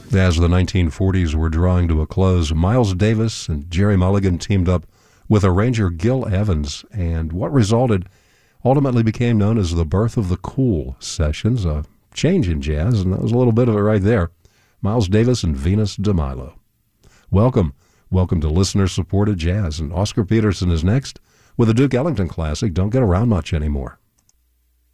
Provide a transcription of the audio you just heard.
As the 1940s were drawing to a close, Miles Davis and Jerry Mulligan teamed up with arranger Gil Evans, and what resulted ultimately became known as the birth of the Cool Sessions, a change in jazz, and that was a little bit of it right there. Miles Davis and Venus de Milo. Welcome to listener-supported jazz, and Oscar Peterson is next with a Duke Ellington classic, Don't Get Around Much Anymore.